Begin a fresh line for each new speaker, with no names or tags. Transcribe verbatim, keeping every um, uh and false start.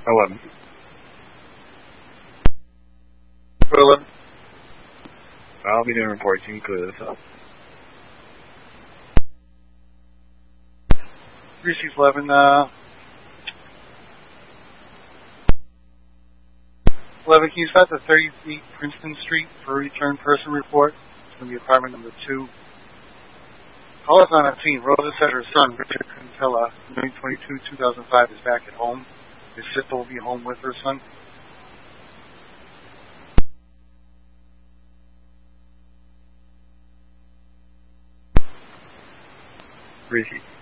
eleven.
eleven.
I'll be doing reports. You can clear this up.
three six eleven, uh... eleven, can you start the thirty-eight Princeton Street for a return person report? It's going to be apartment number two. Call us on a scene. Rosa said her son, Richard Cantella, May twenty-second, two thousand five, is back at home. His sister will be home with her son.
Rishi.